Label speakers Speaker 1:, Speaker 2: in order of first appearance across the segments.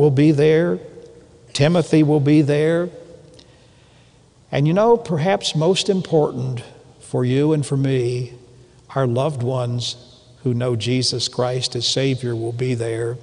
Speaker 1: will be there. Timothy will be there. And perhaps most important for you and for me, our loved ones who know Jesus Christ as Savior will be there.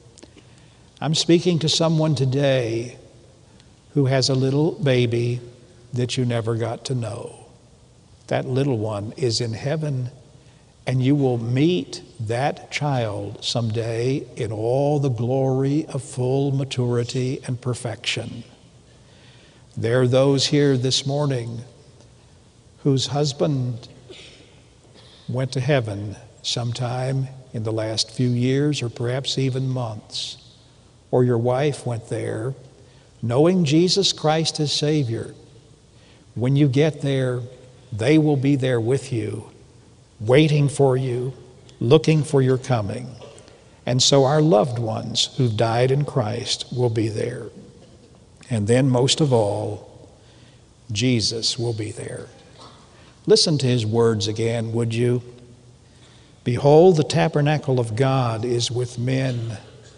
Speaker 1: I'm speaking to someone today who has a little baby that you never got to know. That little one is in heaven, and you will meet that child someday in all the glory of full maturity and perfection. There are those here this morning whose husband went to heaven sometime in the last few years or perhaps even months, or your wife went there knowing Jesus Christ as Savior. When you get there, they will be there with you, waiting for you, looking for your coming. And so our loved ones who've died in Christ will be there. And then most of all, Jesus will be there. Listen to his words again, would you? Behold, the tabernacle of God is with men,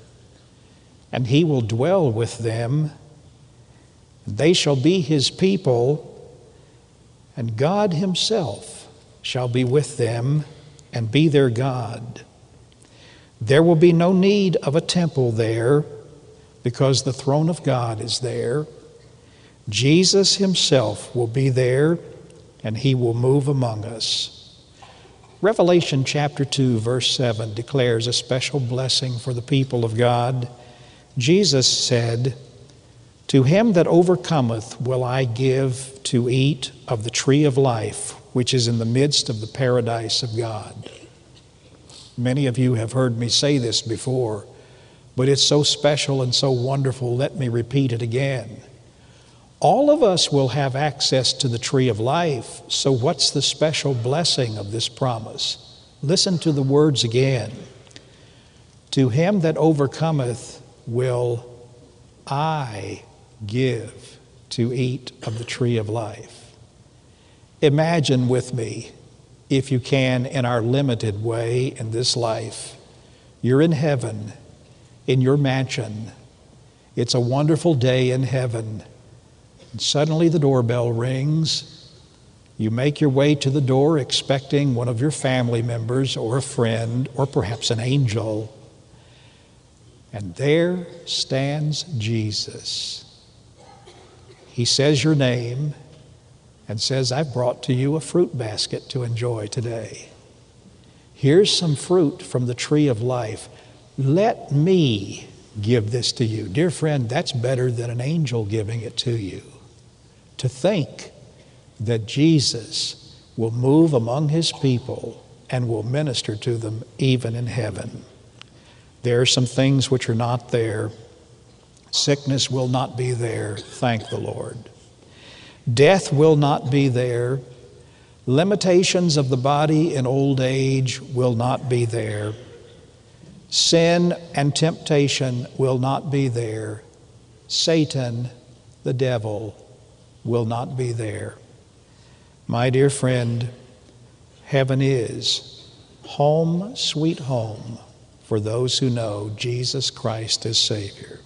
Speaker 1: and he will dwell with them. They shall be his people, and God himself shall be with them and be their God. There will be no need of a temple there, because the throne of God is there. Jesus himself will be there, and he will move among us. Revelation chapter 2, verse 7 declares a special blessing for the people of God. Jesus said, "To him that overcometh will I give to eat of the tree of life, which is in the midst of the paradise of God." Many of you have heard me say this before, but it's so special and so wonderful, let me repeat it again. All of us will have access to the tree of life, so what's the special blessing of this promise? Listen to the words again. To him that overcometh will I give to eat of the tree of life. Imagine with me, if you can, in our limited way in this life, you're in heaven, in your mansion. It's a wonderful day in heaven. And suddenly the doorbell rings. You make your way to the door expecting one of your family members or a friend or perhaps an angel. And there stands Jesus. He says your name and says, "I've brought to you a fruit basket to enjoy today. Here's some fruit from the tree of life. Let me give this to you." Dear friend, that's better than an angel giving it to you. To think that Jesus will move among his people and will minister to them even in heaven. There are some things which are not there. Sickness will not be there, thank the Lord. Death will not be there. Limitations of the body in old age will not be there. Sin and temptation will not be there. Satan, the devil, will not be there. My dear friend, heaven is home, sweet home, for those who know Jesus Christ as Savior.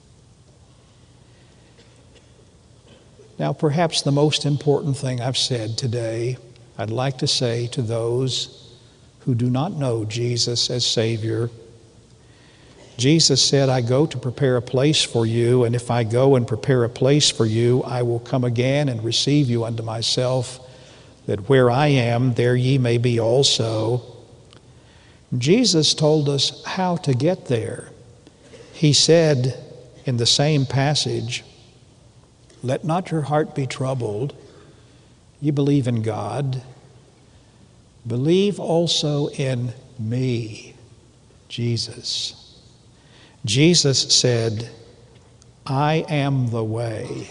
Speaker 1: Now, perhaps the most important thing I've said today, I'd like to say to those who do not know Jesus as Savior. Jesus said, "I go to prepare a place for you, and if I go and prepare a place for you, I will come again and receive you unto myself, that where I am, there ye may be also." Jesus told us how to get there. He said in the same passage, "Let not your heart be troubled. You believe in God. Believe also in me," Jesus. Jesus said, "I am the way.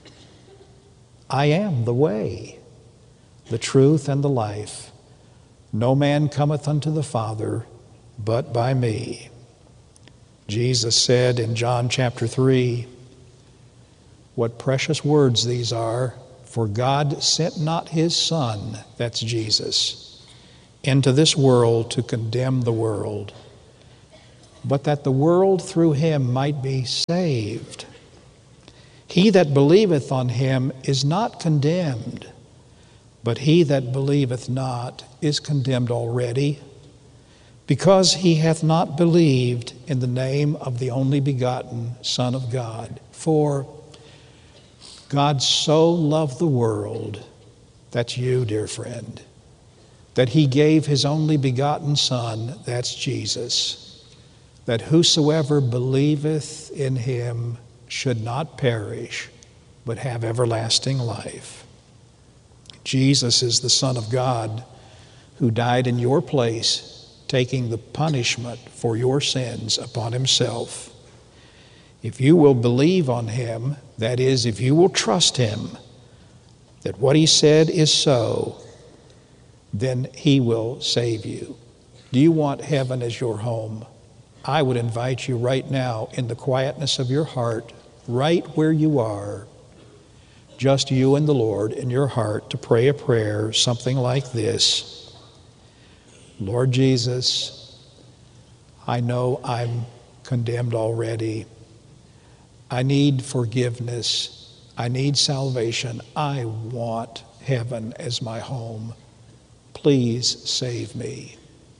Speaker 1: I am the way, the truth, and the life. No man cometh unto the Father but by me." Jesus said in John chapter 3, what precious words these are, "For God sent not his Son," that's Jesus, "into this world to condemn the world, but that the world through him might be saved. He that believeth on him is not condemned, but he that believeth not is condemned already, because he hath not believed in the name of the only begotten Son of God. For God so loved the world, that's you, dear friend, that he gave his only begotten Son, that's Jesus, that whosoever believeth in him should not perish, but have everlasting life. Jesus is the Son of God who died in your place, taking the punishment for your sins upon himself. If you will believe on him, that is, if you will trust him, that what he said is so, then he will save you. Do you want heaven as your home? I would invite you right now, in the quietness of your heart, right where you are, just you and the Lord in your heart, to pray a prayer something like this. Lord Jesus, I know I'm condemned already. I need forgiveness. I need salvation. I want heaven as my home. Please save me.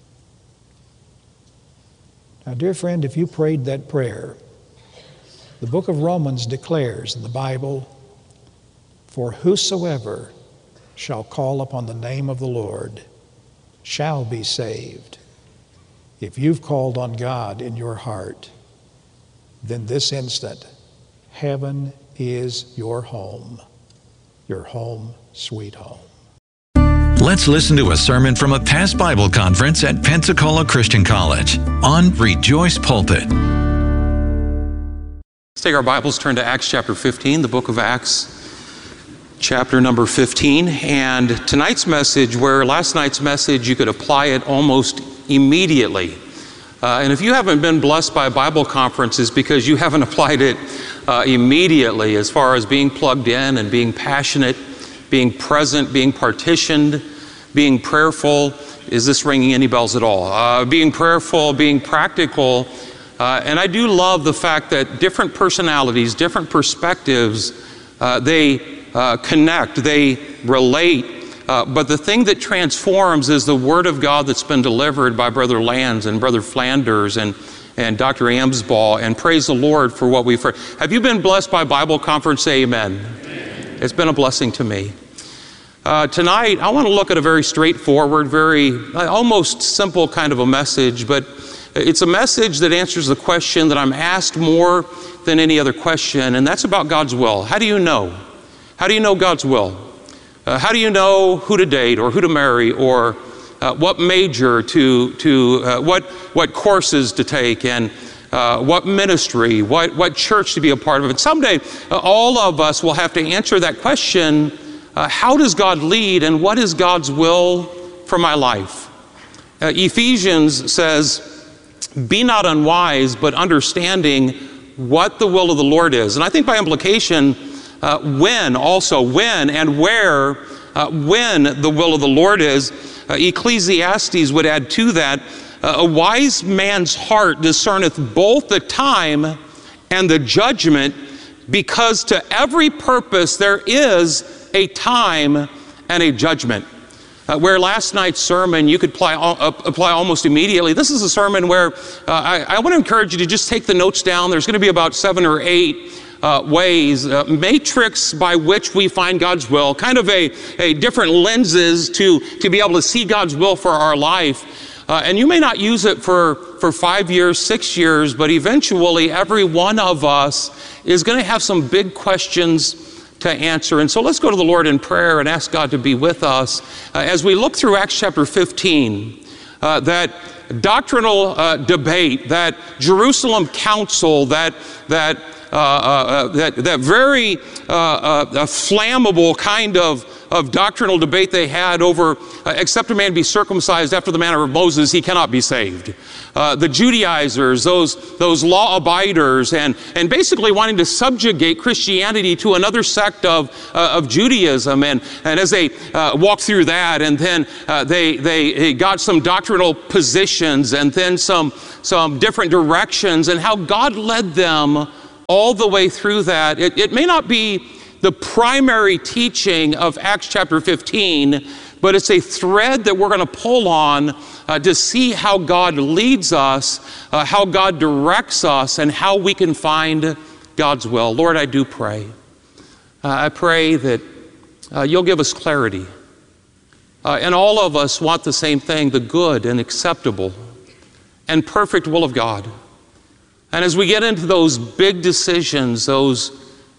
Speaker 1: Now, dear friend, if you prayed that prayer, the book of Romans declares in the Bible, for whosoever shall call upon the name of the Lord shall be saved. If you've called on God in your heart, then this instant, heaven is your home sweet home.
Speaker 2: Let's listen to a sermon from a past Bible conference at Pensacola Christian College on Rejoice Pulpit.
Speaker 3: Let's take our Bibles, turn to Acts chapter 15, the book of Acts, chapter number 15. And tonight's message, where last night's message, you could apply it almost immediately. And if you haven't been blessed by a Bible conference, it's because you haven't applied it immediately, as far as being plugged in and being passionate, being present, being partitioned, being prayerful. Is this ringing any bells at all? Being prayerful, being practical. And I do love the fact that different personalities, different perspectives, they connect, they relate. But the thing that transforms is the Word of God that's been delivered by Brother Lands and Brother Flanders and Dr. Amsbaugh, and praise the Lord for what we've heard. Have you been blessed by Bible conference? Say amen. Amen. It's been a blessing to me. Tonight, I want to look at a very straightforward, very almost simple kind of a message, but it's a message that answers the question that I'm asked more than any other question, and that's about God's will. How do you know? How do you know God's will? How do you know who to date or who to marry, or what major what courses to take, and what ministry, what church to be a part of? And someday, all of us will have to answer that question, how does God lead, and what is God's will for my life? Ephesians says, be not unwise, but understanding what the will of the Lord is. And I think by implication, when and where, when the will of the Lord is. Ecclesiastes would add to that, a wise man's heart discerneth both the time and the judgment, because to every purpose there is a time and a judgment. Where last night's sermon you could apply almost immediately, this is a sermon where I want to encourage you to just take the notes down. There's going to be about 7 or 8 ways, matrix by which we find God's will, kind of a different lenses to be able to see God's will for our life. And you may not use it for 5 years, 6 years, but eventually every one of us is going to have some big questions to answer. And so let's go to the Lord in prayer and ask God to be with us as we look through Acts chapter 15, that doctrinal debate, that Jerusalem council, that very flammable kind of of doctrinal debate they had over, except a man be circumcised after the manner of Moses, he cannot be saved. The Judaizers, those law abiders, and basically wanting to subjugate Christianity to another sect of Judaism. And as they walked through that, and then they got some doctrinal positions, and then some different directions, and how God led them all the way through that. It may not be the primary teaching of Acts chapter 15, but it's a thread that we're going to pull on to see how God leads us, how God directs us, and how we can find God's will. Lord, I do pray. I pray that you'll give us clarity. And all of us want the same thing, the good and acceptable and perfect will of God. And as we get into those big decisions, those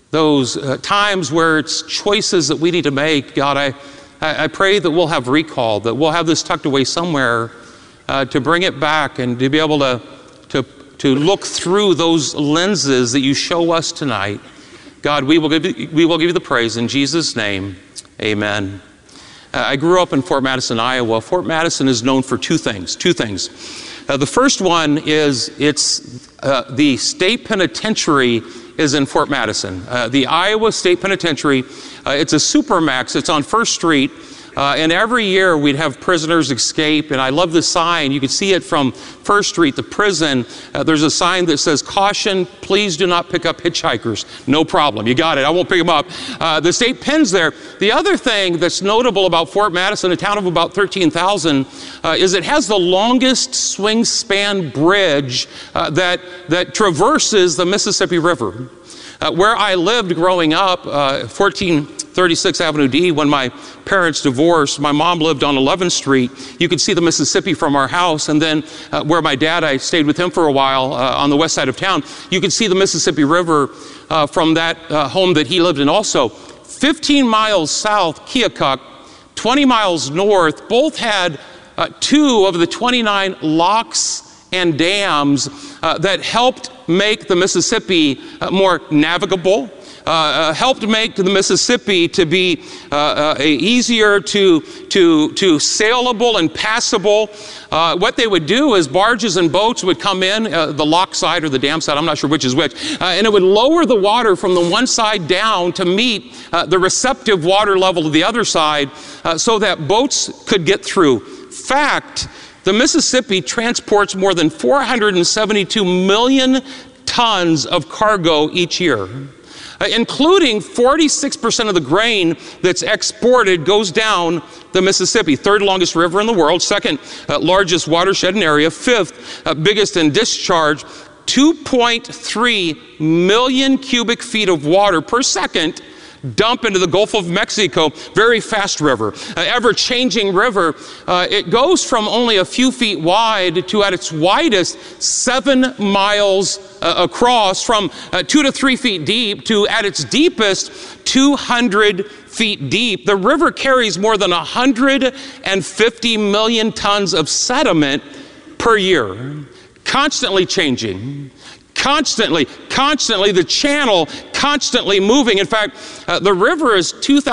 Speaker 3: times where it's choices that we need to make, God, I pray that we'll have recall, that we'll have this tucked away somewhere to bring it back and to be able to look through those lenses that you show us tonight. God, we will give you the praise in Jesus' name. Amen. I grew up in Fort Madison, Iowa. Fort Madison is known for two things. The first one is the state penitentiary is in Fort Madison. The Iowa State Penitentiary, it's a supermax. It's on First Street. And every year we'd have prisoners escape. And I love the sign. You can see it from First Street, the prison. There's a sign that says, "Caution, please do not pick up hitchhikers." No problem. You got it. I won't pick them up. The state pen's there. The other thing that's notable about Fort Madison, a town of about 13,000, is it has the longest swing span bridge that traverses the Mississippi River. Where I lived growing up, 1436 Avenue D, when my parents divorced, my mom lived on 11th Street. You could see the Mississippi from our house. And then where my dad, I stayed with him for a while on the west side of town, you could see the Mississippi River from that home that he lived in also. 15 miles south, Keokuk, 20 miles north, both had 2 of the 29 locks and dams that helped make the Mississippi more navigable, helped make the Mississippi to be easier to sailable and passable. What they would do is barges and boats would come in, the lock side or the dam side, I'm not sure which is which, and it would lower the water from the one side down to meet the receptive water level of the other side so that boats could get through. Fact, the Mississippi transports more than 472 million tons of cargo each year, including 46% of the grain that's exported goes down the Mississippi. 3rd longest river in the world, 2nd largest watershed in area, 5th biggest in discharge, 2.3 million cubic feet of water per second dump into the Gulf of Mexico. Very fast river, ever-changing river. It goes from only a few feet wide to, at its widest, 7 miles across, from 2 to 3 feet deep to, at its deepest, 200 feet deep. The river carries more than 150 million tons of sediment per year, constantly changing. Constantly, the channel constantly moving. In fact, the river is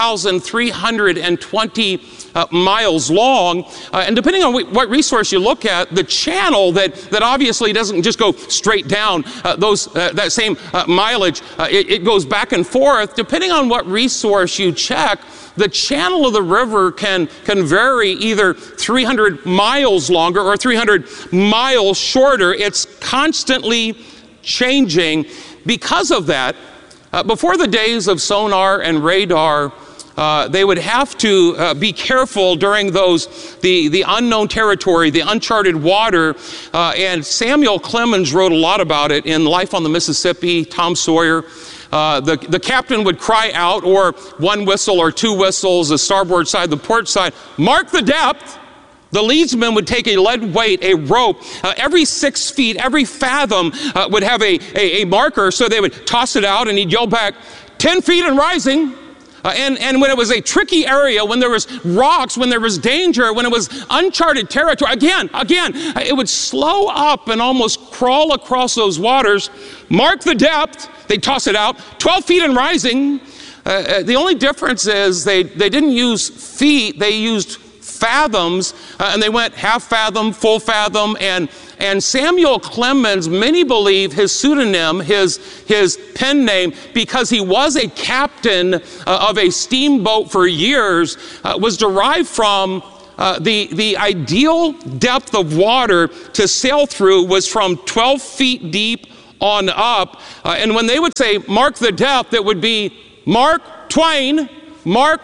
Speaker 3: 2,320 miles long, and depending on what resource you look at, the channel that obviously doesn't just go straight down that same mileage, it goes back and forth. Depending on what resource you check, the channel of the river can vary either 300 miles longer or 300 miles shorter. It's constantly changing. Because of that, before the days of sonar and radar, they would have to be careful during the unknown territory, the uncharted water, and Samuel Clemens wrote a lot about it in Life on the Mississippi, Tom Sawyer. The captain would cry out, or one whistle or two whistles, the starboard side, the port side, "Mark the depth." The leadsman would take a lead weight, a rope. Every 6 feet, every fathom would have a marker, so they would toss it out and he'd yell back, 10 feet and rising. And when it was a tricky area, when there was rocks, when there was danger, when it was uncharted territory, again, it would slow up and almost crawl across those waters, mark the depth, they'd toss it out, 12 feet and rising. The only difference is they didn't use feet, they used fathoms, and they went half fathom, full fathom, and Samuel Clemens, many believe his pseudonym, his pen name, because he was a captain of a steamboat for years, was derived from the ideal depth of water to sail through was from 12 feet deep on up. And when they would say, mark the depth, it would be Mark Twain, Mark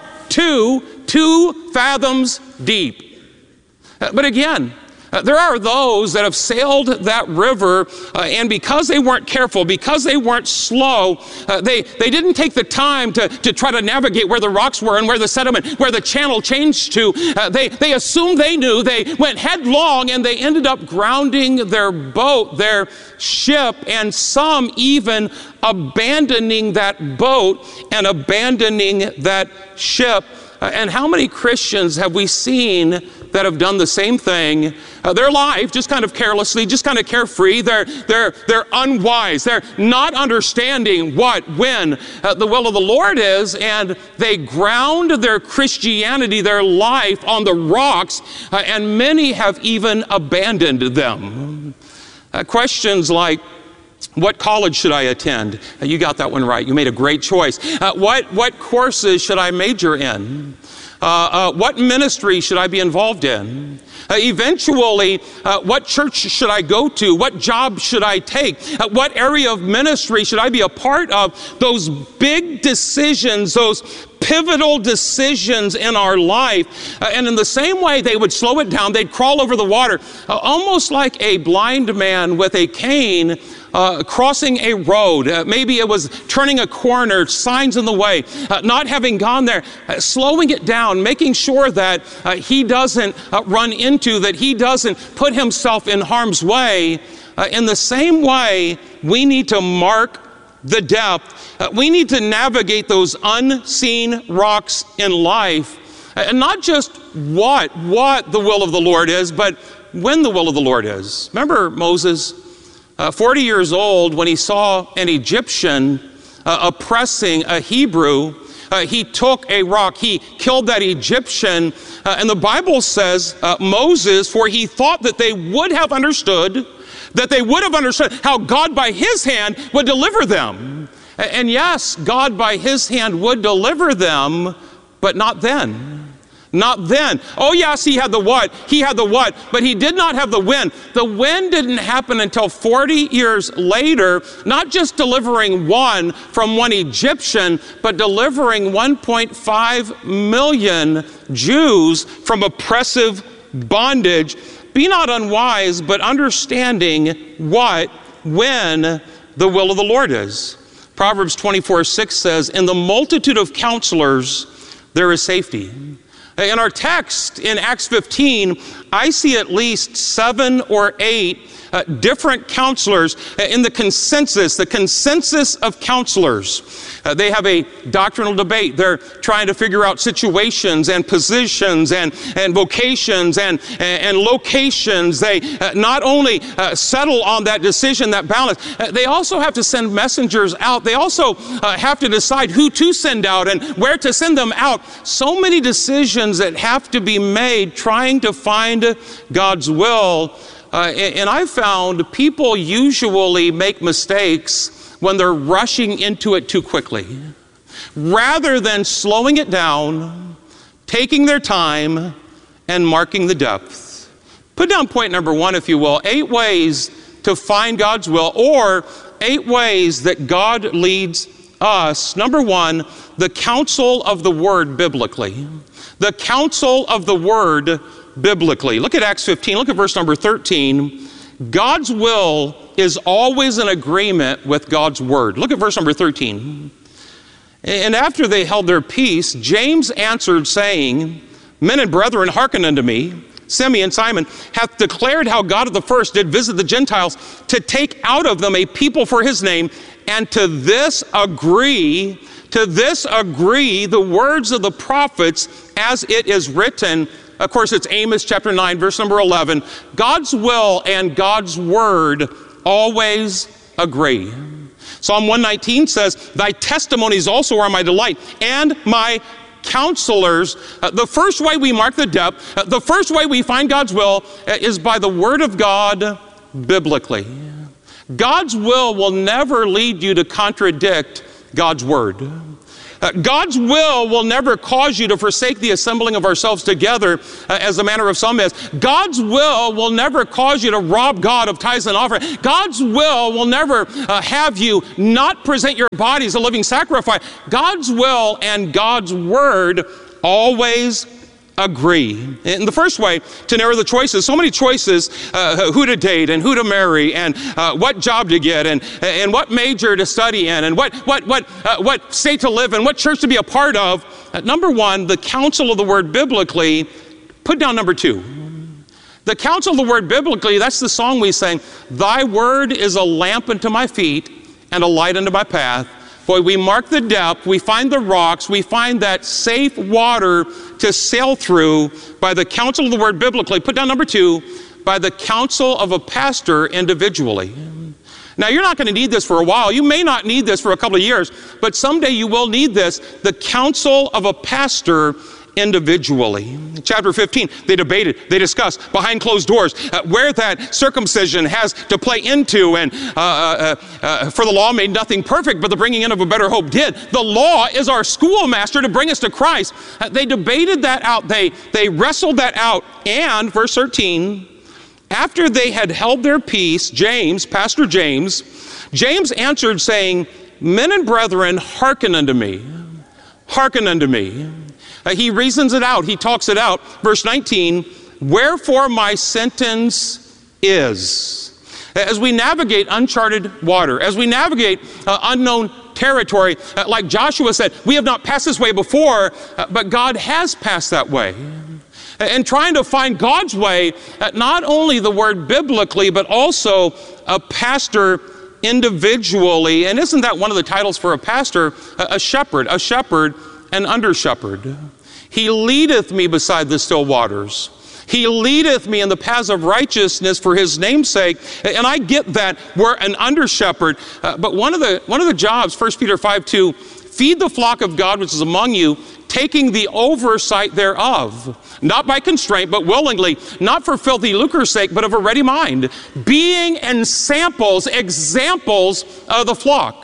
Speaker 3: 2 fathoms deep. But again, there are those that have sailed that river, and because they weren't careful, because they weren't slow, they didn't take the time to try to navigate where the rocks were and where the sediment, where the channel changed to. They assumed they knew. They went headlong, and they ended up grounding their boat, their ship, and some even abandoning that boat and abandoning that ship. And how many Christians have we seen that have done the same thing? Their life, just kind of carelessly, just kind of carefree. They're unwise. They're not understanding what, when the will of the Lord is, and they ground their Christianity, their life on the rocks, and many have even abandoned them. Questions like, what college should I attend? You got that one right. You made a great choice. What courses should I major in? What ministry should I be involved in? Eventually, what church should I go to? What job should I take? What area of ministry should I be a part of? Those big decisions, those pivotal decisions in our life. And in the same way, they would slow it down. They'd crawl over the water, almost like a blind man with a cane crossing a road. Maybe it was turning a corner, signs in the way, not having gone there, slowing it down, making sure that he doesn't run into, that he doesn't put himself in harm's way. In the same way, we need to mark the depth. We need to navigate those unseen rocks in life, and not just what the will of the Lord is, but when the will of the Lord is. Remember Moses, 40 years old, when he saw an Egyptian oppressing a Hebrew, he took a rock, he killed that Egyptian, and the Bible says, Moses, for he thought that they would have understood how God by his hand would deliver them. And yes, God by his hand would deliver them, but not then. Not then. Oh yes, he had the what, but he did not have the when. The when didn't happen until 40 years later, not just delivering one from one Egyptian, but delivering 1.5 million Jews from oppressive bondage. Be not unwise, but understanding what, when the will of the Lord is. Proverbs 24:6 says, in the multitude of counselors there is safety. In our text in Acts 15, I see at least 7 or 8 different counselors in the consensus of counselors. They have a doctrinal debate. They're trying to figure out situations and positions and vocations and locations. They not only settle on that decision, that balance, they also have to send messengers out. They also have to decide who to send out and where to send them out. So many decisions that have to be made trying to find God's will. And I've found people usually make mistakes when they're rushing into it too quickly. Rather than slowing it down, taking their time, and marking the depth. Put down point number 1, if you will. 8 ways to find God's will, or 8 ways that God leads us. Number 1, the counsel of the Word biblically. The counsel of the Word biblically. Look at Acts 15. Look at verse number 13. God's will is always in agreement with God's word. Look at verse number 13. And after they held their peace, James answered, saying, men and brethren, hearken unto me. Simeon, Simon, hath declared how God at the first did visit the Gentiles to take out of them a people for his name, and to this agree the words of the prophets as it is written. Of course, it's Amos chapter 9, verse number 11. God's will and God's word always agree. Psalm 119 says, thy testimonies also are my delight and my counselors. The first way we mark the depth, the first way we find God's will is by the Word of God biblically. God's will never lead you to contradict God's Word. God's will never cause you to forsake the assembling of ourselves together as the manner of some is. God's will never cause you to rob God of tithes and offering. God's will never have you not present your body as a living sacrifice. God's will and God's Word always agree. In the first way, to narrow the choices, so many choices, who to date and who to marry and what job to get and what major to study in and what state to live in, what church to be a part of. Number one, the counsel of the Word biblically. Put down number two. The counsel of the Word biblically, that's the song we sang. Thy Word is a lamp unto my feet and a light unto my path. Boy, we mark the depth, we find the rocks, we find that safe water to sail through by the counsel of the Word biblically. Put down number two, by the counsel of a pastor individually. Now, you're not going to need this for a while. You may not need this for a couple of years, but someday you will need this, the counsel of a pastor individually. In chapter 15, they debated, they discussed behind closed doors where that circumcision has to play into, and for the law made nothing perfect, but the bringing in of a better hope did. The law is our schoolmaster to bring us to Christ. They debated that out. They wrestled that out. And verse 13, after they had held their peace, Pastor James answered saying, men and brethren, hearken unto me. Hearken unto me. He reasons it out. He talks it out. Verse 19, wherefore my sentence is. As we navigate uncharted water, as we navigate unknown territory, like Joshua said, we have not passed this way before, but God has passed that way. And trying to find God's way, not only the Word biblically, but also a pastor individually. And isn't that one of the titles for a pastor? A shepherd and under shepherd. He leadeth me beside the still waters. He leadeth me in the paths of righteousness for his name's sake. And I get that we're an under shepherd. But one of the jobs, 1 Peter 5:2, feed the flock of God which is among you, taking the oversight thereof, not by constraint, but willingly, not for filthy lucre's sake, but of a ready mind, being examples of the flock.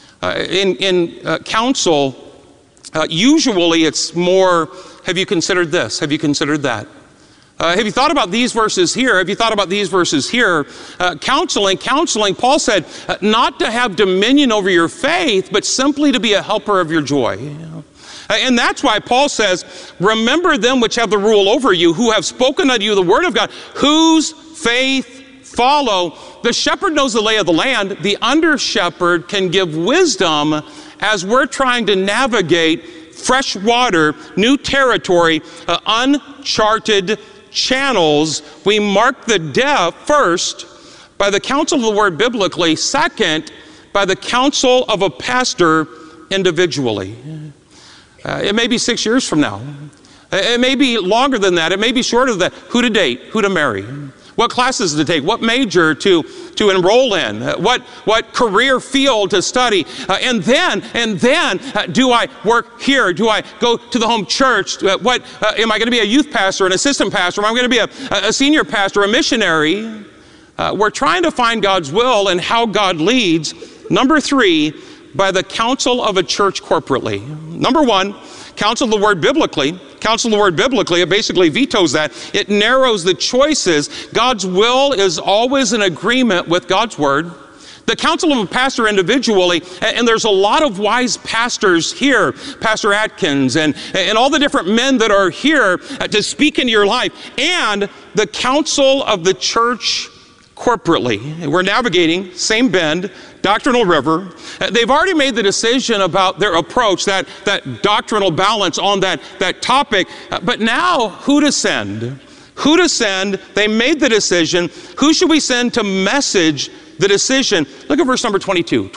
Speaker 3: In counsel, usually it's more, have you considered this? Have you considered that? Have you thought about these verses here? Have you thought about these verses here? Counseling, Paul said, not to have dominion over your faith, but simply to be a helper of your joy. And that's why Paul says, remember them which have the rule over you, who have spoken unto you the word of God, whose faith follow. The shepherd knows the lay of the land. The under shepherd can give wisdom as we're trying to navigate fresh water, new territory, uncharted channels. We mark the depth first by the counsel of the word biblically, second by the counsel of a pastor individually. It may be 6 years from now. It may be longer than that. It may be shorter than that. Who to date, who to marry, what classes to take, what major to enroll in, what career field to study, and then do I work here? Do I go to the home church? Am I going to be a youth pastor, an assistant pastor? Am I going to be a senior pastor, a missionary? We're trying to find God's will and how God leads. Number three, by the counsel of a church corporately. Number one, counsel of the word biblically. Counsel of the word biblically, it basically vetoes that. It narrows the choices. God's will is always in agreement with God's word. The counsel of a pastor individually, and there's a lot of wise pastors here, Pastor Atkins and all the different men that are here to speak into your life, and the counsel of the church corporately. We're navigating, same bend, doctrinal river. They've already made the decision about their approach, that doctrinal balance on that topic. But now, who to send? Who to send? They made the decision. Who should we send to message the decision? Look at verse number 22.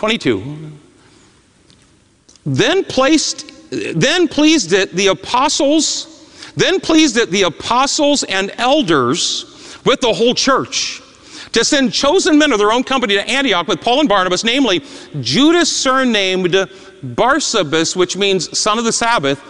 Speaker 3: Then pleased it the apostles and elders with the whole church, to send chosen men of their own company to Antioch with Paul and Barnabas, namely Judas surnamed Barsabas, which means son of the Sabbath,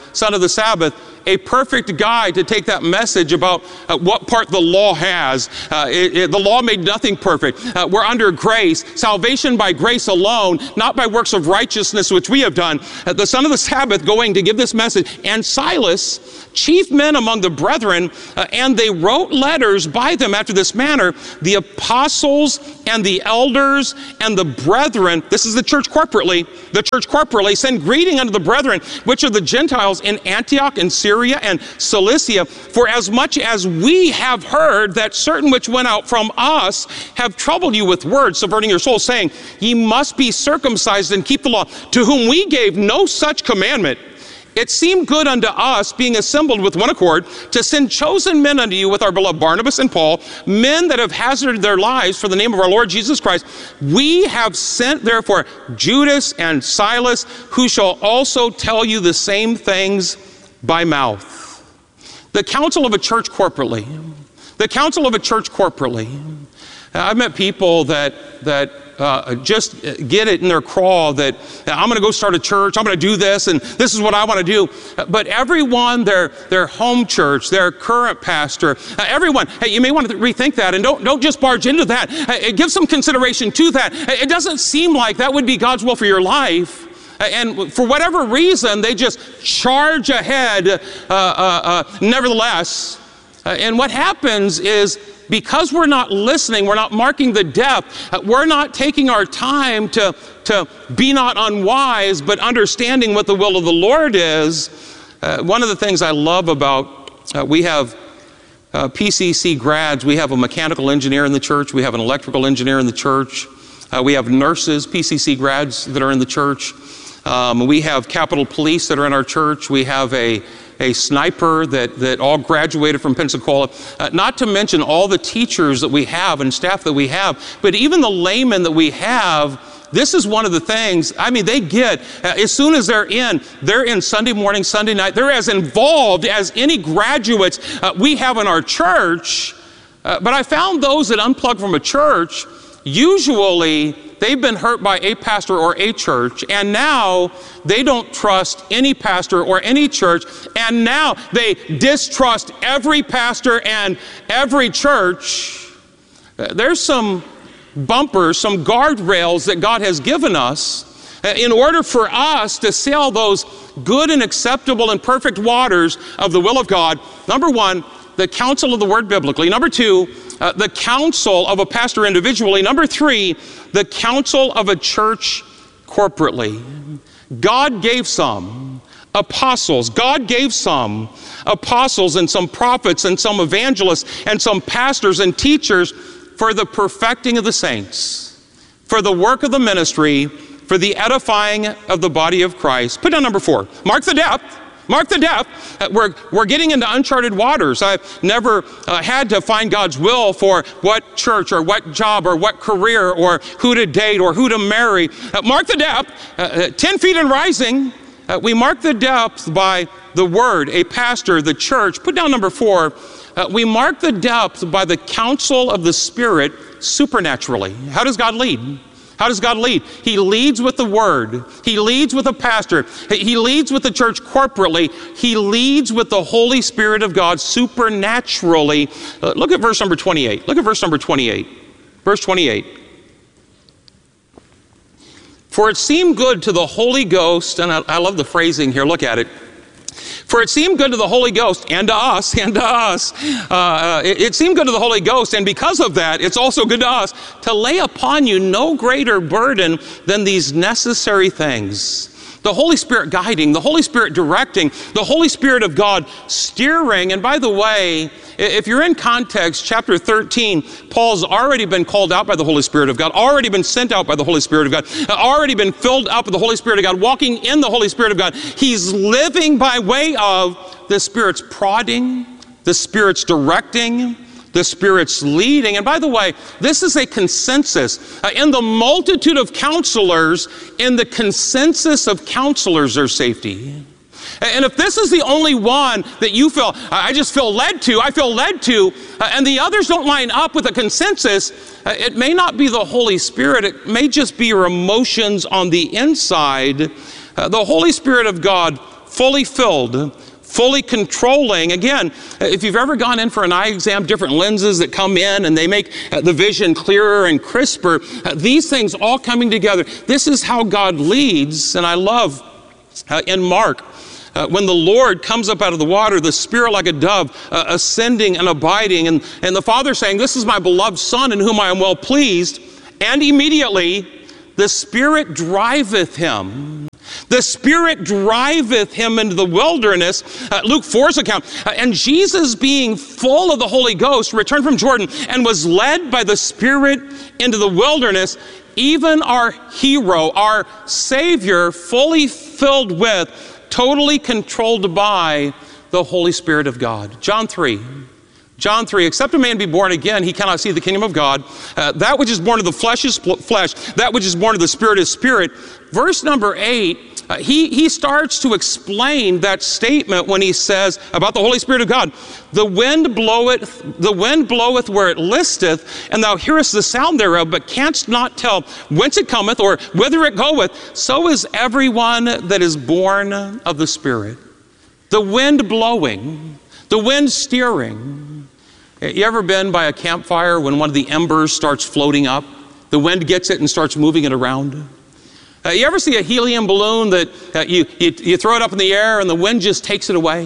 Speaker 3: a perfect guide to take that message about what part the law has. The law made nothing perfect. We're under grace, salvation by grace alone, not by works of righteousness which we have done. The son of the Sabbath going to give this message, and Silas, chief men among the brethren, and they wrote letters by them after this manner, the apostles and the elders and the brethren, this is the church corporately, send greeting unto the brethren, which are the Gentiles in Antioch and Syria and Cilicia, for as much as we have heard that certain which went out from us have troubled you with words, subverting your souls, saying, ye must be circumcised and keep the law, to whom we gave no such commandment. It seemed good unto us, being assembled with one accord, to send chosen men unto you with our beloved Barnabas and Paul, men that have hazarded their lives for the name of our Lord Jesus Christ. We have sent therefore Judas and Silas, who shall also tell you the same things by mouth. The counsel of a church corporately. The counsel of a church corporately. I've met people that just get it in their craw that I'm going to go start a church, I'm going to do this, and this is what I want to do. But everyone, their home church, their current pastor, everyone, hey, you may want to rethink that, and don't just barge into that. Give some consideration to that. It doesn't seem like that would be God's will for your life. And for whatever reason, they just charge ahead nevertheless. And what happens is, because we're not listening, we're not marking the depth, we're not taking our time to be not unwise, but understanding what the will of the Lord is. One of the things I love about, we have PCC grads, we have a mechanical engineer in the church, we have an electrical engineer in the church, we have nurses, PCC grads that are in the church, we have Capitol Police that are in our church, we have a sniper that all graduated from Pensacola, not to mention all the teachers that we have and staff that we have, but even the laymen that we have. This is one of the things, I mean, they get, as soon as they're in Sunday morning, Sunday night, they're as involved as any graduates we have in our church. But I found those that unplug from a church, usually they've been hurt by a pastor or a church, and now they don't trust any pastor or any church, and now they distrust every pastor and every church. There's some bumpers, some guardrails that God has given us in order for us to sail those good and acceptable and perfect waters of the will of God. Number one, the counsel of the word biblically. Number two, the counsel of a pastor individually. Number three, the counsel of a church corporately. God gave some apostles. God gave some apostles and some prophets and some evangelists and some pastors and teachers for the perfecting of the saints, for the work of the ministry, for the edifying of the body of Christ. Put down number four. Mark the depth. Mark the depth. We're getting into uncharted waters. I've never had to find God's will for what church or what job or what career or who to date or who to marry. Mark the depth. 10 feet and rising. We mark the depth by the word, a pastor, the church. Put down number four. We mark the depth by the counsel of the Spirit supernaturally. How does God lead? How does God lead? He leads with the word. He leads with a pastor. He leads with the church corporately. He leads with the Holy Spirit of God supernaturally. Look at verse number 28. Look at verse number 28. Verse 28. For it seemed good to the Holy Ghost, and I love the phrasing here, look at it. For it seemed good to the Holy Ghost and to us, it seemed good to the Holy Ghost, and because of that, it's also good to us, to lay upon you no greater burden than these necessary things. The Holy Spirit guiding, the Holy Spirit directing, the Holy Spirit of God steering. And by the way, if you're in context, chapter 13, Paul's already been called out by the Holy Spirit of God, already been sent out by the Holy Spirit of God, already been filled up with the Holy Spirit of God, walking in the Holy Spirit of God. He's living by way of the Spirit's prodding, the Spirit's directing, the Spirit's leading. And by the way, this is a consensus. In the multitude of counselors, in the consensus of counselors, there's safety. And if this is the only one that you feel, I feel led to, and the others don't line up with a consensus, it may not be the Holy Spirit. It may just be your emotions on the inside. The Holy Spirit of God, fully filled, fully controlling. Again, if you've ever gone in for an eye exam, different lenses that come in and they make the vision clearer and crisper, these things all coming together. This is how God leads. And I love in Mark, when the Lord comes up out of the water, the Spirit like a dove, ascending and abiding, and the Father saying, "This is my beloved Son in whom I am well pleased." And immediately the Spirit driveth him. The Spirit driveth him into the wilderness, Luke 4's account. And Jesus, being full of the Holy Ghost, returned from Jordan and was led by the Spirit into the wilderness. Even our hero, our Savior, fully filled with, totally controlled by the Holy Spirit of God. John 3, except a man be born again, he cannot see the kingdom of God. That which is born of the flesh is flesh. That which is born of the Spirit is spirit. Verse number 8, he starts to explain that statement when he says about the Holy Spirit of God. The wind bloweth where it listeth, and thou hearest the sound thereof, but canst not tell whence it cometh or whither it goeth. So is everyone that is born of the Spirit. The wind blowing, the wind steering. You ever been by a campfire when one of the embers starts floating up? The wind gets it and starts moving it around. You ever see a helium balloon that you throw it up in the air and the wind just takes it away?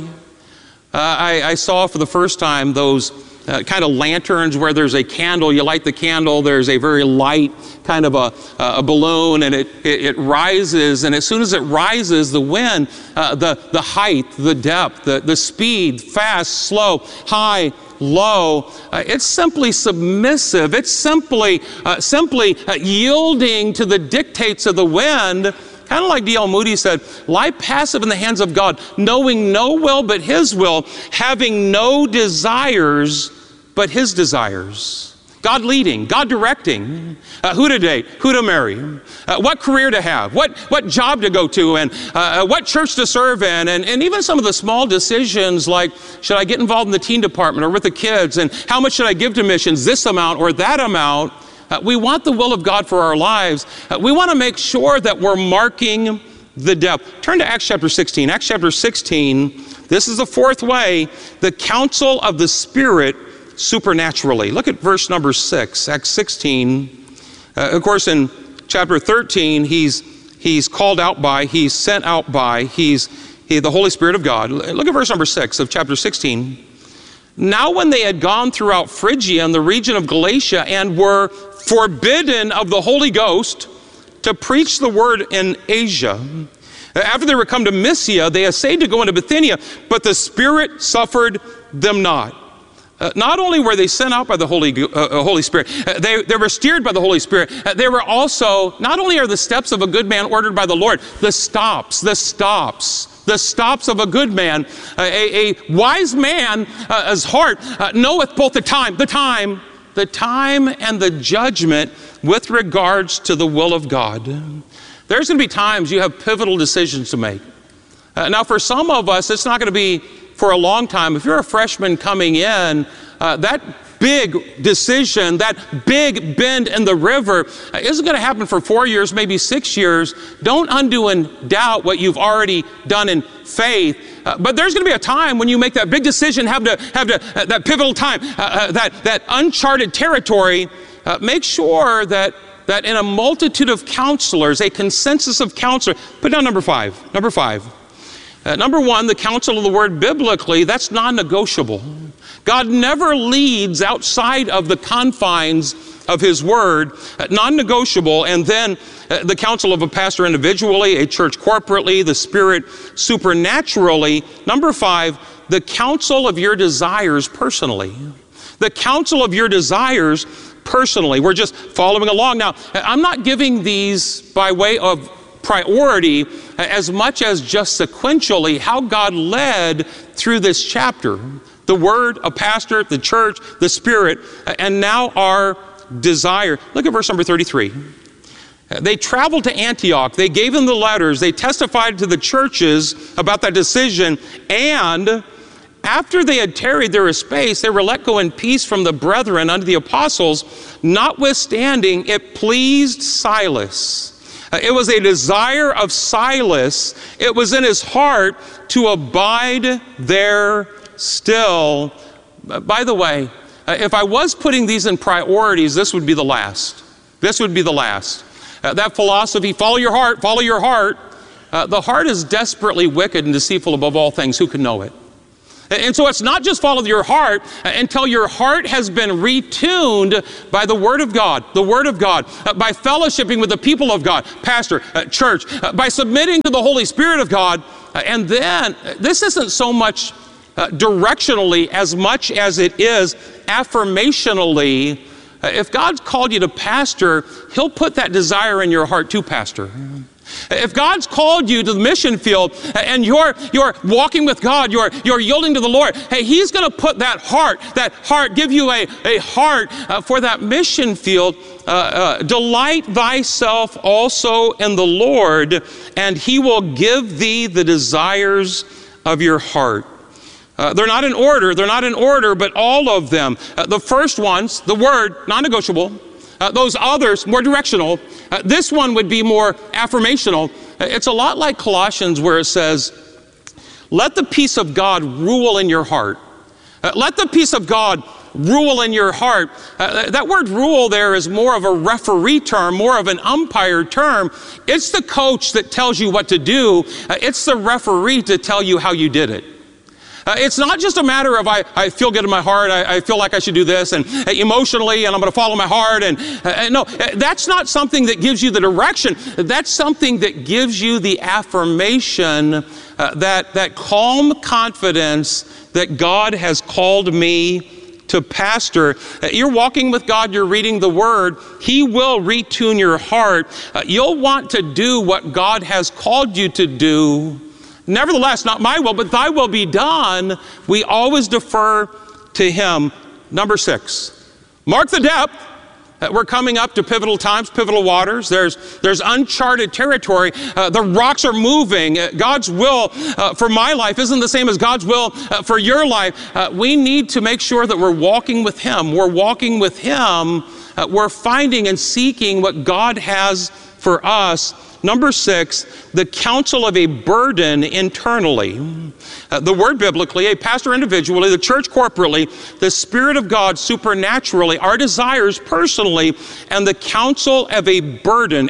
Speaker 3: I saw for the first time those kind of lanterns where there's a candle, you light the candle, there's a very light kind of a balloon, and it rises, and as soon as it rises, the wind, the height, the depth, the speed, fast, slow, high, low, it's simply submissive. It's simply yielding to the dictates of the wind. Kind of like D.L. Moody said, lie passive in the hands of God, knowing no will but His will, having no desires but His desires. God leading, God directing, who to date, who to marry, what career to have, what job to go to, and what church to serve in, and even some of the small decisions like, should I get involved in the teen department or with the kids, and how much should I give to missions, this amount or that amount. We want the will of God for our lives. We want to make sure that we're marking the depth. Turn to Acts chapter 16. Acts chapter 16, this is the fourth way, the counsel of the Spirit supernaturally. Look at verse number 6, Acts 16. Of course, in chapter 13, he's called out by, he's sent out by, he's the Holy Spirit of God. Look at verse number 6 of chapter 16. Now when they had gone throughout Phrygia and the region of Galatia and were forbidden of the Holy Ghost to preach the word in Asia, after they were come to Mysia, they essayed to go into Bithynia, but the Spirit suffered them not. Not only were they sent out by the Holy Spirit, they were steered by the Holy Spirit. They were also, not only are the steps of a good man ordered by the Lord, the stops of a good man. A wise man, his heart knoweth both the time and the judgment with regards to the will of God. There's going to be times you have pivotal decisions to make. Now, for some of us, it's not going to be for a long time. If you're a freshman coming in, that big decision, that big bend in the river isn't going to happen for 4 years, maybe 6 years. Don't undo and doubt what you've already done in faith. But there's going to be a time when you make that big decision, have that pivotal time, that uncharted territory. Make sure that in a multitude of counselors, a consensus of counselors, put down number five. Number one, the counsel of the word biblically, that's non-negotiable. God never leads outside of the confines of His word, non-negotiable. And then the counsel of a pastor individually, a church corporately, the Spirit supernaturally. Number 5, the counsel of your desires personally. The counsel of your desires personally. We're just following along. Now, I'm not giving these by way of priority as much as just sequentially how God led through this chapter. The Word, a pastor, the church, the Spirit, and now our desire. Look at verse number 33. They traveled to Antioch. They gave them the letters. They testified to the churches about that decision. And after they had tarried there a space, they were let go in peace from the brethren unto the apostles. Notwithstanding, it pleased Silas. It was a desire of Silas. It was in his heart to abide there still. By the way, if I was putting these in priorities, this would be the last. This would be the last. That philosophy, follow your heart, follow your heart. The heart is desperately wicked and deceitful above all things. Who can know it? And so it's not just follow your heart until your heart has been retuned by the Word of God, by fellowshipping with the people of God, pastor, church, by submitting to the Holy Spirit of God. And then this isn't so much directionally as much as it is affirmationally. If God's called you to pastor, He'll put that desire in your heart to pastor. If God's called you to the mission field and you're walking with God, you're yielding to the Lord, hey, He's going to put that heart, give you a heart for that mission field. Delight thyself also in the Lord, and He will give thee the desires of your heart. They're not in order, but all of them. The first ones, the Word, non-negotiable. Those others, more directional. This one would be more affirmational. It's a lot like Colossians where it says, let the peace of God rule in your heart. Let the peace of God rule in your heart. That word rule there is more of a referee term, more of an umpire term. It's the coach that tells you what to do. It's the referee to tell you how you did it. It's not just a matter of I feel good in my heart, I feel like I should do this, and emotionally, and I'm going to follow my heart. And no, that's not something that gives you the direction. That's something that gives you the affirmation, that calm confidence that God has called me to pastor. You're walking with God, you're reading the Word. He will retune your heart. You'll want to do what God has called you to do. Nevertheless, not my will, but thy will be done. We always defer to Him. Number 6, mark the depth. We're coming up to pivotal times, pivotal waters. There's uncharted territory. The rocks are moving. God's will for my life isn't the same as God's will for your life. We need to make sure that we're walking with Him. We're walking with Him. We're finding and seeking what God has for us. Number 6, the counsel of a burden internally. The word biblically, a pastor individually, the church corporately, the Spirit of God supernaturally, our desires personally, and the counsel of a burden,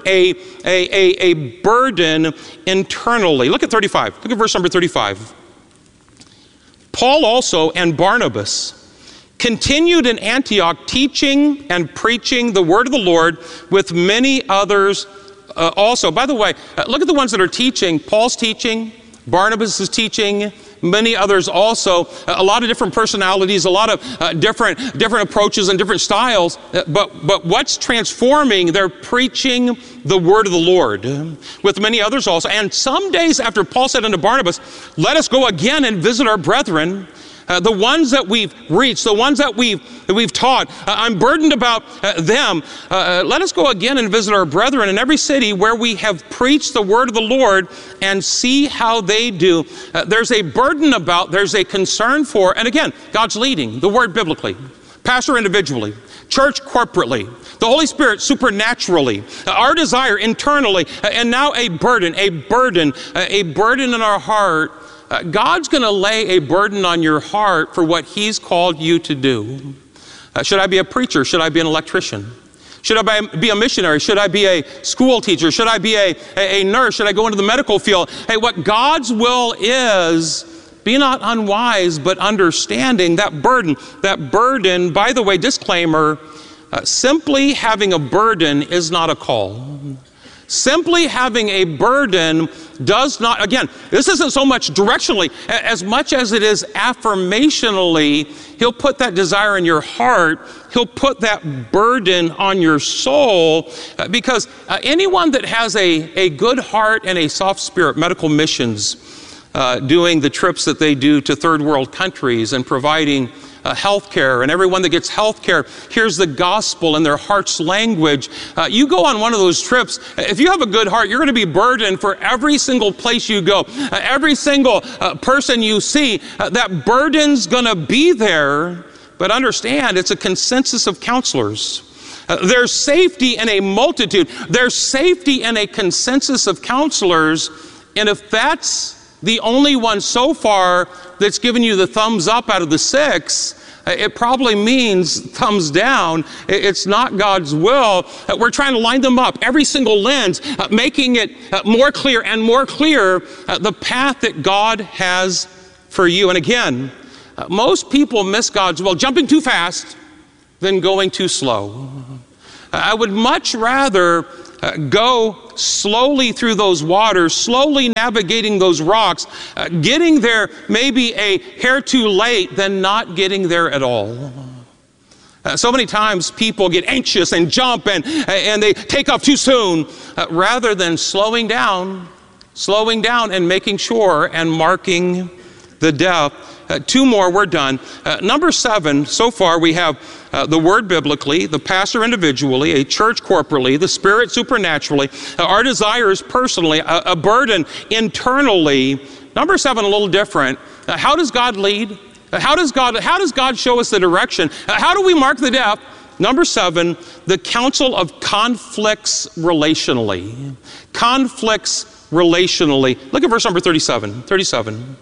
Speaker 3: a burden internally. Look at 35. Look at verse number 35. Paul also and Barnabas continued in Antioch, teaching and preaching the word of the Lord with many others also. By the way, look at the ones that are teaching. Paul's teaching, Barnabas is teaching, many others also. A lot of different personalities, a lot of different approaches and different styles. But what's transforming? They're preaching the word of the Lord with many others also. And some days after Paul said unto Barnabas, let us go again and visit our brethren, the ones that we've reached, the ones that we've taught. I'm burdened about them. Let us go again and visit our brethren in every city where we have preached the word of the Lord and see how they do. There's a burden about, there's a concern for, and again, God's leading, the word biblically, pastor individually, church corporately, the Holy Spirit supernaturally, our desire internally, and now a burden in our heart. God's going to lay a burden on your heart for what He's called you to do. Should I be a preacher? Should I be an electrician? Should I be a missionary? Should I be a school teacher? Should I be a nurse? Should I go into the medical field? Hey, what God's will is, be not unwise, but understanding that burden. That burden, by the way, disclaimer, simply having a burden is not a call. Simply having a burden does not, again, this isn't so much directionally, as much as it is affirmationally. He'll put that desire in your heart. He'll put that burden on your soul, because anyone that has a good heart and a soft spirit, medical missions, doing the trips that they do to third world countries and providing health care, and everyone that gets health care hears the gospel in their heart's language. You go on one of those trips, if you have a good heart, you're going to be burdened for every single place you go. Every single person you see, that burden's going to be there. But understand, it's a consensus of counselors. There's safety in a multitude. There's safety in a consensus of counselors. And if that's the only one so far that's given you the thumbs up out of the 6, it probably means thumbs down. It's not God's will. We're trying to line them up, every single lens, making it more clear and more clear the path that God has for you. And again, most people miss God's will jumping too fast than going too slow. I would much rather go slowly through those waters, slowly navigating those rocks, getting there maybe a hair too late than not getting there at all. So many times people get anxious and jump and they take off too soon rather than slowing down and making sure and marking the depth. 2 more, we're done. Number 7, so far we have the Word biblically, the pastor individually, a church corporately, the Spirit supernaturally, our desires personally, a burden internally. Number 7, a little different. How does God lead? How does God show us the direction? How do we mark the depth? Number 7, the counsel of conflicts relationally. Conflicts relationally. Look at verse number 37.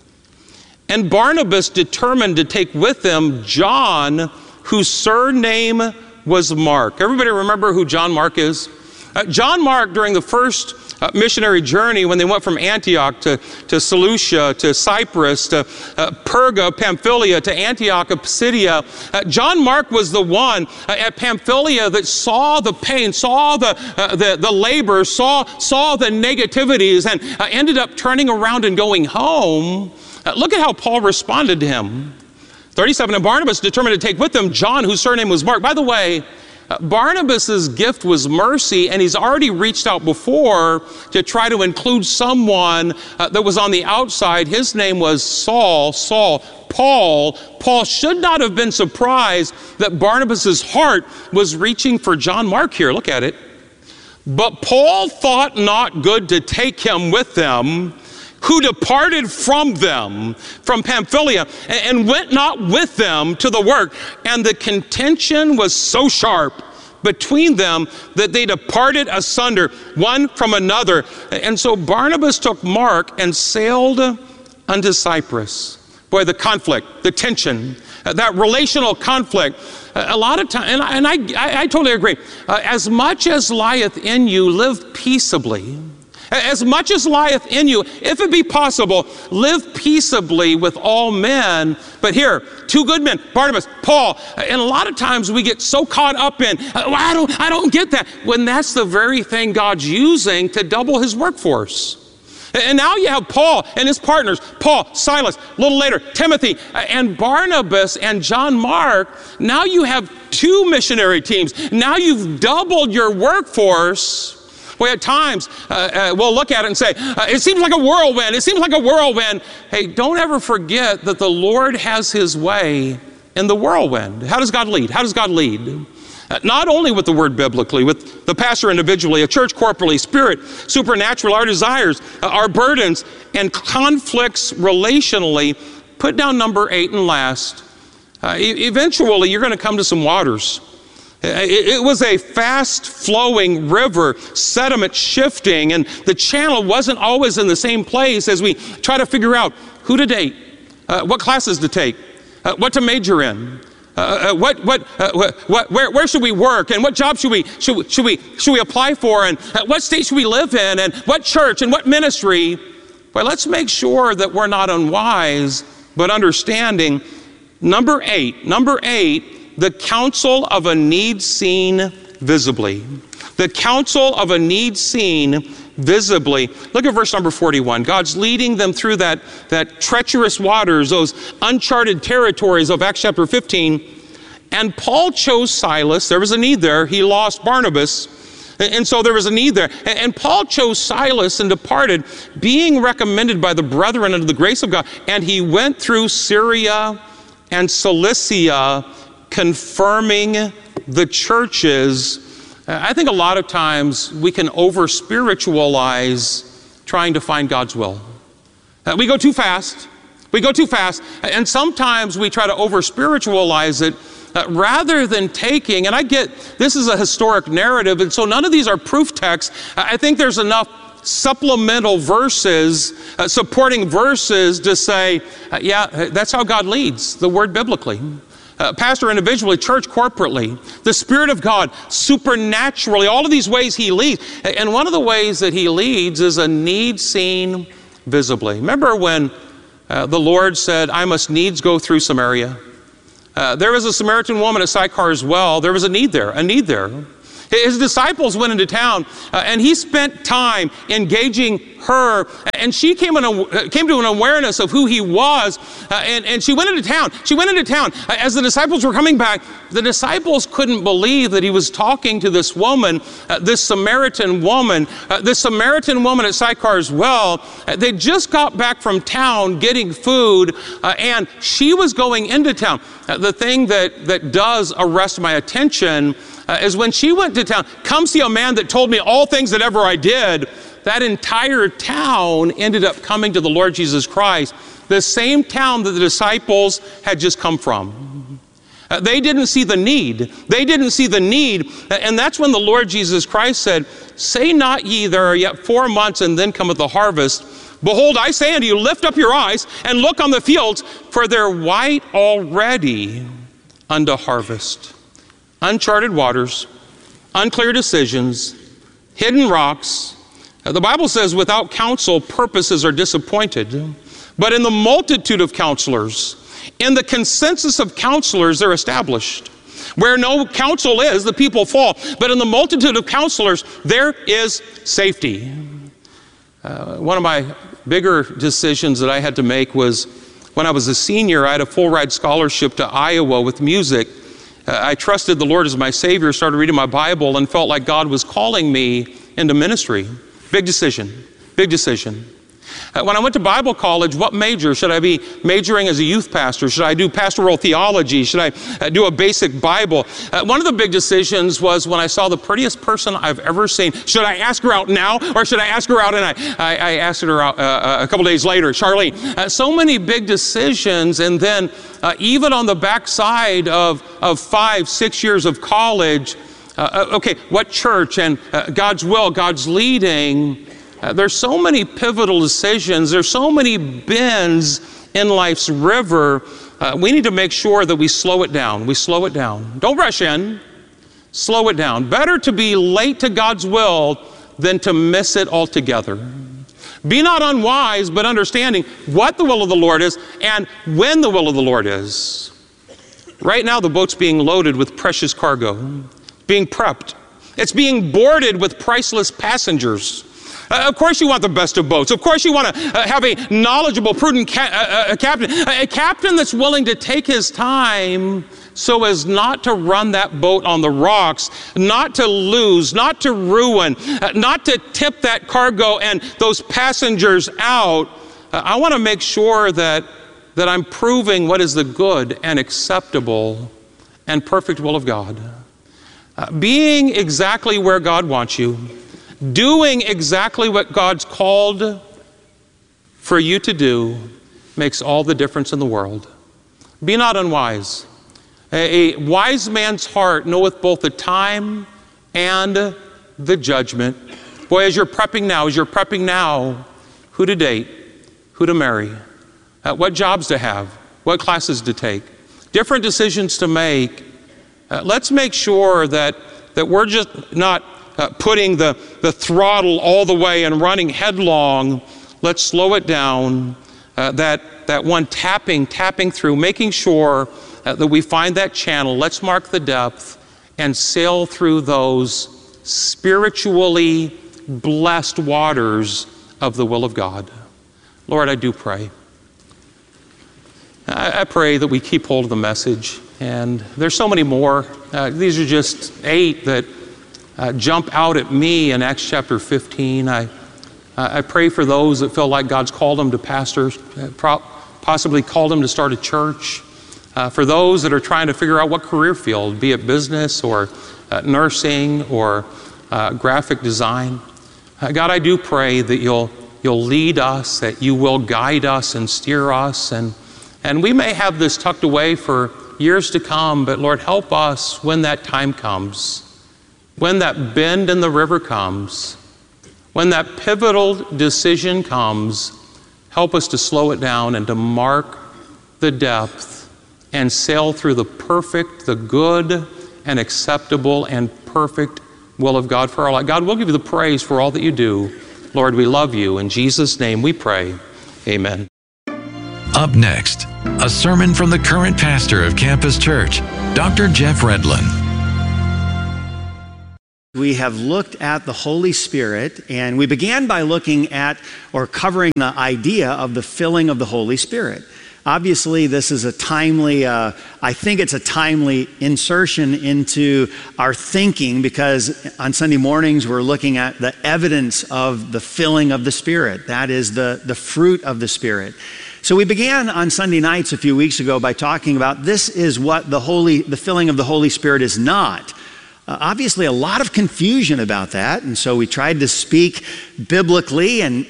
Speaker 3: And Barnabas determined to take with him John, whose surname was Mark. Everybody remember who John Mark is? John Mark, during the first missionary journey, when they went from Antioch to Seleucia, to Cyprus, to Perga, Pamphylia, to Antioch of Pisidia, John Mark was the one at Pamphylia that saw the pain, saw the labor, saw the negativities, and ended up turning around and going home. Look at how Paul responded to him. 37, and Barnabas determined to take with them John, whose surname was Mark. By the way, Barnabas's gift was mercy, and he's already reached out before to try to include someone that was on the outside. His name was Saul. Paul should not have been surprised that Barnabas's heart was reaching for John Mark here. Look at it. But Paul thought not good to take him with them, who departed from them, from Pamphylia, and went not with them to the work. And the contention was so sharp between them that they departed asunder, one from another. And so Barnabas took Mark and sailed unto Cyprus. Boy, the conflict, the tension, that relational conflict, a lot of time, and I totally agree. As much as lieth in you, live peaceably. As much as lieth in you, if it be possible, live peaceably with all men. But here, 2 good men, Barnabas, Paul, and a lot of times we get so caught up in, I don't get that, when that's the very thing God's using to double his workforce. And now you have Paul and his partners, Paul, Silas, a little later, Timothy, and Barnabas and John Mark. Now you have 2 missionary teams. Now you've doubled your workforce. Well, at times, we'll look at it and say, it seems like a whirlwind. It seems like a whirlwind. Hey, don't ever forget that the Lord has his way in the whirlwind. How does God lead? How does God lead? Not only with the Word biblically, with the pastor individually, a church corporally, Spirit, supernatural, our desires, our burdens, and conflicts relationally. Put down number 8 and last. Eventually, you're going to come to some waters. It was a fast-flowing river, sediment shifting, and the channel wasn't always in the same place as we try to figure out who to date, what classes to take, what to major in, where should we work, and what job should we apply for, and what state should we live in, and what church and what ministry. Well, let's make sure that we're not unwise, but understanding. Number 8. The counsel of a need seen visibly. The counsel of a need seen visibly. Look at verse number 41. God's leading them through that treacherous waters, those uncharted territories of Acts chapter 15. And Paul chose Silas. There was a need there. He lost Barnabas. And so there was a need there. And Paul chose Silas and departed, being recommended by the brethren unto the grace of God. And he went through Syria and Cilicia, confirming the churches. I think a lot of times we can over-spiritualize trying to find God's will. We go too fast. And sometimes we try to over-spiritualize it rather than taking, and I get this is a historic narrative, and so none of these are proof texts. I think there's enough supplemental verses, supporting verses to say, yeah, that's how God leads the word biblically. Pastor individually, church corporately, the Spirit of God supernaturally, all of these ways he leads. And one of the ways that he leads is a need seen visibly. Remember when the Lord said, I must needs go through Samaria? There was a Samaritan woman at Sychar's well. There was a need there. His disciples went into town, and he spent time engaging her, and she came to an awareness of who he was, and she went into town. As the disciples were coming back, the disciples couldn't believe that he was talking to this woman, this Samaritan woman at Sychar's well. They just got back from town getting food, and she was going into town. The thing that does arrest my attention is when she went to town, come see a man that told me all things that ever I did. That entire town ended up coming to the Lord Jesus Christ, the same town that the disciples had just come from. They didn't see the need. And that's when the Lord Jesus Christ said, say not ye, there are yet 4 months, and then cometh the harvest. Behold, I say unto you, lift up your eyes and look on the fields, for they're white already unto harvest. Uncharted waters, unclear decisions, hidden rocks. The Bible says without counsel, purposes are disappointed. But in the multitude of counselors, in the consensus of counselors, they're established. Where no counsel is, the people fall. But in the multitude of counselors, there is safety. One of my bigger decisions that I had to make was when I was a senior, I had a full ride scholarship to Iowa with music. I trusted the Lord as my Savior, started reading my Bible, and felt like God was calling me into ministry. Big decision. When I went to Bible college, what major? Should I be majoring as a youth pastor? Should I do pastoral theology? Should I do a basic Bible? One of the big decisions was when I saw the prettiest person I've ever seen. Should I ask her out now, or should I ask her out? And I asked her out a couple days later, Charlene. So many big decisions, and then even on the backside of 5-6 years of college, okay, what church and God's will, God's leading. There's so many pivotal decisions. There's so many bends in life's river. We need to make sure that we slow it down. Don't rush in. Slow it down. Better to be late to God's will than to miss it altogether. Be not unwise, but understanding what the will of the Lord is and when the will of the Lord is. Right now, the boat's being loaded with precious cargo, being prepped. It's being boarded with priceless passengers. Of course you want the best of boats. Of course you want to have a knowledgeable, prudent captain. A captain that's willing to take his time so as not to run that boat on the rocks, not to lose, not to ruin, not to tip that cargo and those passengers out. I want to make sure that I'm proving what is the good and acceptable and perfect will of God. Being exactly where God wants you, doing exactly what God's called for you to do makes all the difference in the world. Be not unwise. A wise man's heart knoweth both the time and the judgment. Boy, as you're prepping now, who to date, who to marry, what jobs to have, what classes to take, different decisions to make. Let's make sure that we're just not putting the throttle all the way and running headlong. Let's slow it down. That one tapping through, making sure that we find that channel. Let's mark the depth and sail through those spiritually blessed waters of the will of God. Lord, I do pray. I pray that we keep hold of the message. And there's so many more. These are just 8 that jump out at me in Acts chapter 15. I pray for those that feel like God's called them to pastor, possibly called them to start a church. For those that are trying to figure out what career field, be it business or nursing or graphic design, God, I do pray that you'll lead us, that you will guide us and steer us. And we may have this tucked away for years to come, but Lord, help us when that time comes, when that bend in the river comes, when that pivotal decision comes, help us to slow it down and to mark the depth and sail through the perfect, the good and acceptable and perfect will of God for our life. God, we'll give you the praise for all that you do. Lord, we love you. In Jesus' name we pray. Amen.
Speaker 2: Up next, a sermon from the current pastor of Campus Church, Dr. Jeff Redlin.
Speaker 4: We have looked at the Holy Spirit, and we began by looking at or covering the idea of the filling of the Holy Spirit. Obviously, this is a timely, I think it's a timely insertion into our thinking, because on Sunday mornings we're looking at the evidence of the filling of the Spirit. That is the fruit of the Spirit. So we began on Sunday nights a few weeks ago by talking about this is what the filling of the Holy Spirit is not. Obviously, a lot of confusion about that, and so we tried to speak biblically and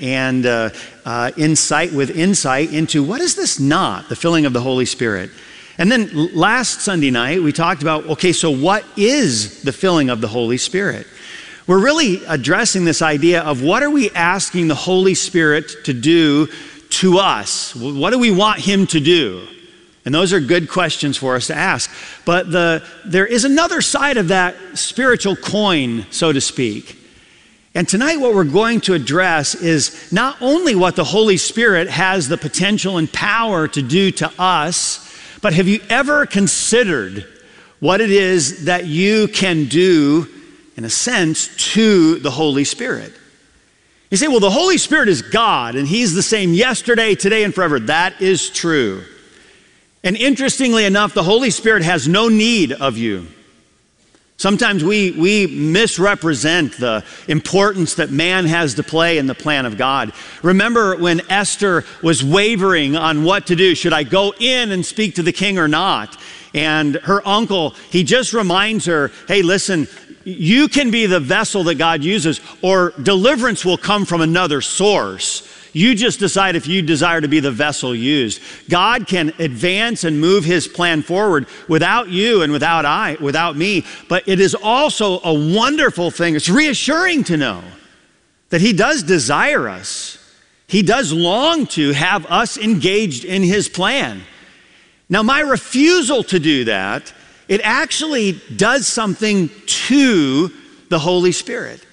Speaker 4: insight with insight into what is this not, the filling of the Holy Spirit. And then last Sunday night, we talked about, okay, so what is the filling of the Holy Spirit? We're really addressing this idea of what are we asking the Holy Spirit to do to us? What do we want him to do? And those are good questions for us to ask. But there is another side of that spiritual coin, so to speak. And tonight what we're going to address is not only what the Holy Spirit has the potential and power to do to us, but have you ever considered what it is that you can do, in a sense, to the Holy Spirit? You say, well, the Holy Spirit is God, and he's the same yesterday, today, and forever. That is true. And interestingly enough, the Holy Spirit has no need of you. Sometimes we misrepresent the importance that man has to play in the plan of God. Remember when Esther was wavering on what to do. Should I go in and speak to the king or not? And her uncle, he just reminds her, hey, listen, you can be the vessel that God uses, or deliverance will come from another source. You just decide if you desire to be the vessel used. God can advance and move his plan forward without you and without me. But it is also a wonderful thing. It's reassuring to know that he does desire us. He does long to have us engaged in his plan. Now, my refusal to do that, it actually does something to the Holy Spirit.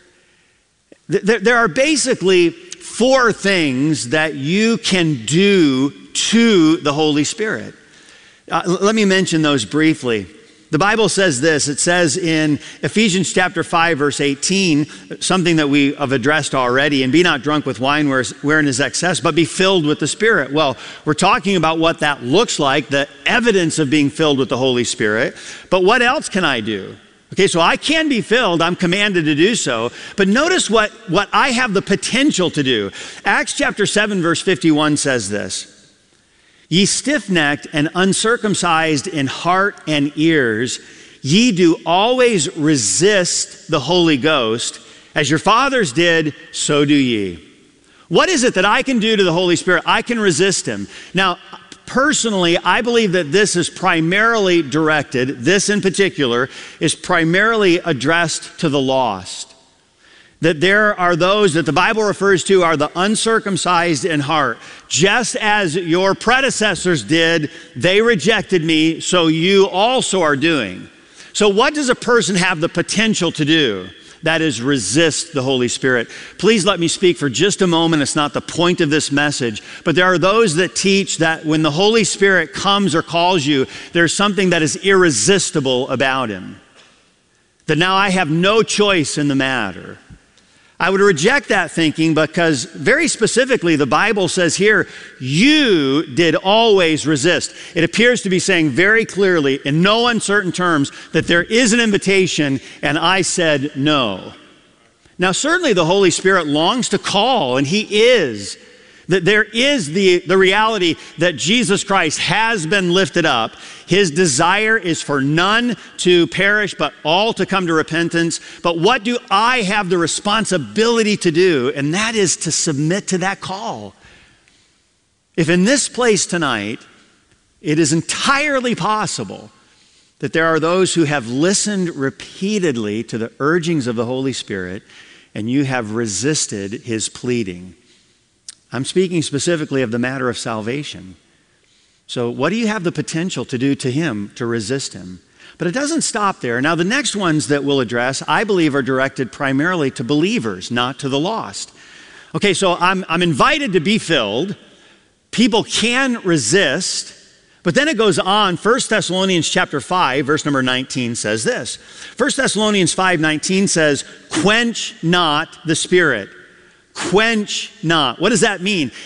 Speaker 4: There are basically 4 things that you can do to the Holy Spirit. Let me mention those briefly. The Bible says this. It says in Ephesians chapter 5, verse 18, something that we have addressed already, and be not drunk with wine wherein is excess, but be filled with the Spirit. Well, we're talking about what that looks like, the evidence of being filled with the Holy Spirit. But what else can I do? Okay, so I can be filled. I'm commanded to do so. But notice what I have the potential to do. Acts chapter 7, verse 51 says this. Ye stiff-necked and uncircumcised in heart and ears, ye do always resist the Holy Ghost. As your fathers did, so do ye. What is it that I can do to the Holy Spirit? I can resist him. Now, personally, I believe that this is primarily directed, this in particular, is primarily addressed to the lost. That there are those that the Bible refers to are the uncircumcised in heart. Just as your predecessors did, they rejected me, so you also are doing. So what does a person have the potential to do? That is, resist the Holy Spirit. Please let me speak for just a moment. It's not the point of this message, but there are those that teach that when the Holy Spirit comes or calls you, there's something that is irresistible about him. That now I have no choice in the matter. I would reject that thinking because very specifically the Bible says here, you did always resist. It appears to be saying very clearly in no uncertain terms that there is an invitation and I said no. Now certainly the Holy Spirit longs to call, and he is. That there is the reality that Jesus Christ has been lifted up. His desire is for none to perish, but all to come to repentance. But what do I have the responsibility to do? And that is to submit to that call. If in this place tonight, it is entirely possible that there are those who have listened repeatedly to the urgings of the Holy Spirit, and you have resisted his pleading. I'm speaking specifically of the matter of salvation. So what do you have the potential to do to him, to resist him? But it doesn't stop there. Now, the next ones that we'll address, I believe, are directed primarily to believers, not to the lost. Okay, so I'm invited to be filled. People can resist. But then it goes on. 1 Thessalonians chapter 5, verse number 19 says this. 1 Thessalonians 5:19 says, quench not the Spirit. Quench not. What does that mean?